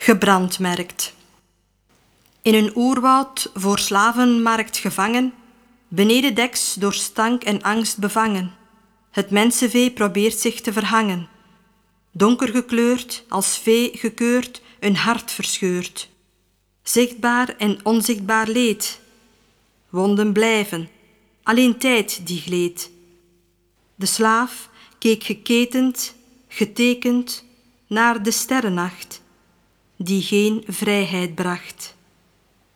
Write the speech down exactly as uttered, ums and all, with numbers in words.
Gebrandmerkt. In een oerwoud voor slavenmarkt gevangen, benedendeks door stank en angst bevangen, het mensenvee probeert zich te verhangen. Donker gekleurd, als vee gekeurd, een hart verscheurd. Zichtbaar en onzichtbaar leed. Wonden blijven, alleen tijd die gleed. De slaaf keek geketend, getekend naar de sterrennacht, die geen vrijheid bracht.